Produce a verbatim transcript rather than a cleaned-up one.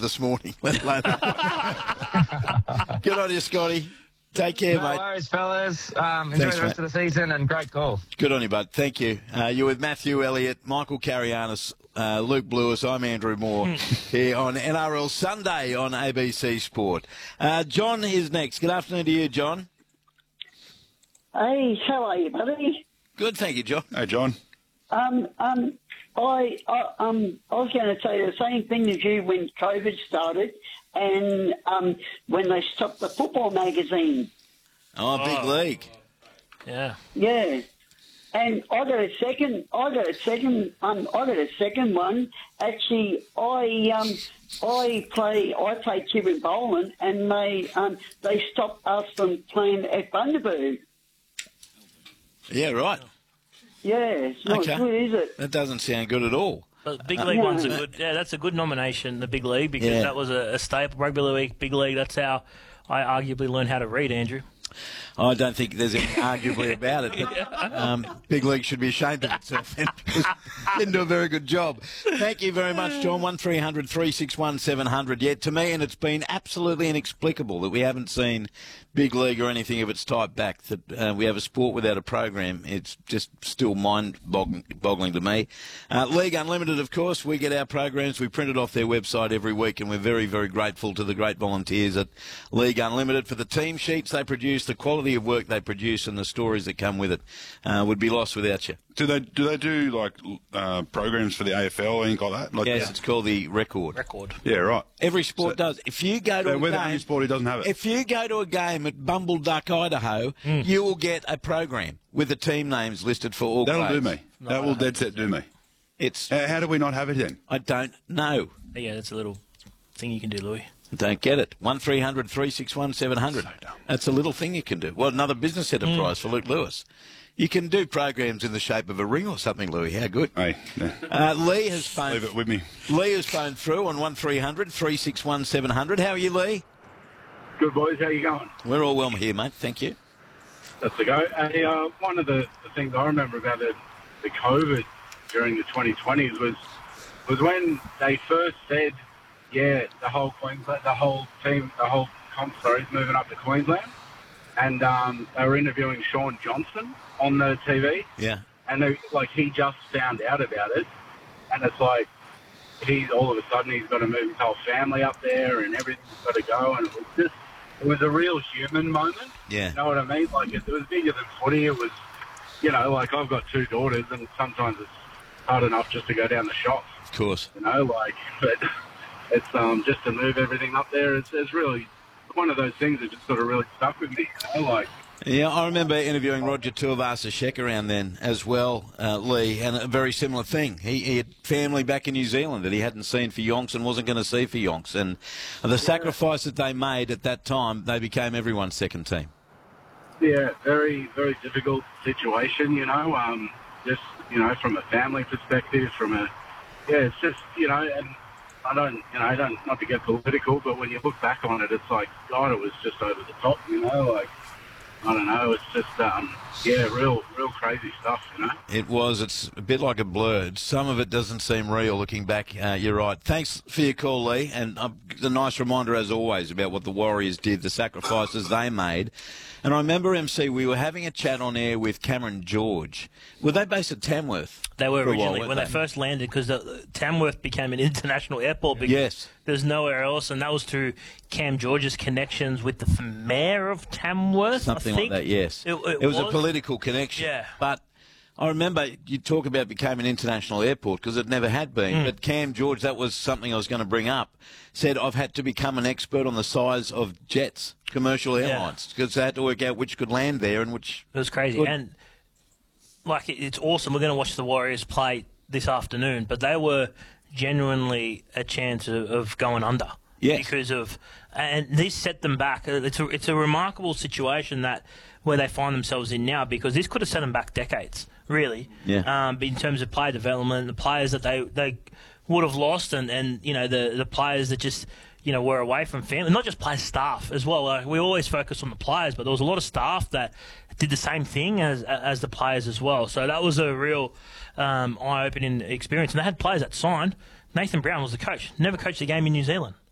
this morning, let alone. Good on you, Scotty. Take care, no mate. No worries, fellas. Um, enjoy Thanks, the rest mate. of the season and great call. Good on you, bud. Thank you. Uh, you're with Matthew Elliott, Michael Carianis, uh, Luke Lewis. I'm Andrew Moore here on N R L Sunday on A B C Sport. Uh, John is next. Good afternoon to you, John. Hey, how are you, buddy? Good, thank you, John. Hey, John. Um, um, I, I, um, I was going to say the same thing as you when COVID started and um, when they stopped the football magazine. Oh, big Oh. league. Yeah. Yeah. And I got a second, I got a second, um, I got a second one. Actually, I, um, I play, I play Kieran Boland and they, um, they stopped us from playing at Bundaberg. Yeah, right. Yeah, it's not Okay. good, is it? That doesn't sound good at all. But the big Uh, league yeah. one's a good. Yeah, that's a good nomination. The big league because Yeah. that was a, a staple. Rugby league, big league. That's how I arguably learned how to read, Andrew. I don't think there's any arguably about it. But, um, Big League should be ashamed of itself. Didn't do a very good job. Thank you very much, John. one three hundred three six one seven hundred. Yeah, to me, and it's been absolutely inexplicable that we haven't seen Big League or anything of its type back, that uh, we have a sport without a program. It's just still mind-boggling to me. Uh, League Unlimited, of course, we get our programs. We print it off their website every week, and we're very, very grateful to the great volunteers at League Unlimited for the team sheets they produce, the quality of work they produce, and the stories that come with it. Uh, would be lost without you. Do they do they do like uh, programs for the A F L or anything like that? Like, Yes, it's called the Record. Record. yeah, right. Every sport So- does. If you go to Uh, a whether game, any sport he doesn't have it. if you go to a game at Bumbleduck, Idaho, you will get a program with the team names listed for all That'll do players. me. That will dead set do me. It's. How, how do we not have it then? I don't know. Yeah, that's a little thing you can do, Louis. Don't get it. One three hundred three six one seven hundred. So dumb. That's a little thing you can do. Well, another business enterprise for Luke Lewis. You can do programs in the shape of a ring or something, Louis. How good. Hey, yeah. Uh, Lee has phoned. Leave it with me. Lee has phoned through on one three hundred three six one seven hundred. How are you, Lee? Good, boys. How you going? We're all well here, mate. Thank you. That's the go. Hey, uh, one of the, the things I remember about the, the COVID during the twenty twenties was was when they first said, yeah, the whole Queensland, the whole team, the whole comp, sorry, is moving up to Queensland, and um, they were interviewing Sean Johnson on the T V, Yeah. and they, like he just found out about it, and it's like he's all of a sudden he's got to move his whole family up there, and everything's got to go, and it was just it was a real human moment. Yeah. You know what I mean? Like, it, it was bigger than footy. It was, you know, like, I've got two daughters, and sometimes it's hard enough just to go down the shops, Of course. you know, like, but it's um, just to move everything up there. It's, it's really one of those things that just sort of really stuck with me, you know, like, Yeah, I remember interviewing Roger Tuivasa-Sheck around then as well, uh, Lee, and a very similar thing. He, he had family back in New Zealand that he hadn't seen for yonks and wasn't going to see for yonks. And the sacrifice that they made at that time, they became everyone's second team. yeah, very, very difficult situation, you know, um, just, you know, from a family perspective, from a, yeah, it's just, you know, and I don't, you know, I don't, not to get political, but when you look back on it, it's like, God, it was just over the top, you know, like, I don't know, it's just, um, yeah, real, real crazy stuff, you know. It was. It's a bit like a blur. Some of it doesn't seem real looking back. Uh, you're right. Thanks for your call, Lee. And uh, a nice reminder, as always, about what the Warriors did, the sacrifices they made. And I remember, M C, we were having a chat on air with Cameron George. Were they based at Tamworth? They were for a while, originally weren't when they first landed because Tamworth became an international airport because Yes. there's nowhere else, and that was through Cam George's connections with the mayor of Tamworth. Something I like think. that, yes. It, it It was a was. political connection. Yeah. But I remember you talk about became an international airport because it never had been. Mm. But Cam George, that was something I was going to bring up, said I've had to become an expert on the size of jets, commercial Yeah. airlines, because they had to work out which could land there and which... It was crazy. Good. And, like, it- it's awesome. We're going to watch the Warriors play this afternoon, but they were genuinely a chance of, of going under. Yes. Because of... And this set them back. It's a, it's a remarkable situation that where they find themselves in now because this could have set them back decades, really. Yeah. Um, in terms of player development, the players that they, they would have lost and, and, you know, the, the players that just... you know, were away from family, not just player staff as well. Like, we always focus on the players, but there was a lot of staff that did the same thing as as the players as well. So that was a real um, eye-opening experience. And they had players that signed. Nathan Brown was the coach. Never coached a game in New Zealand.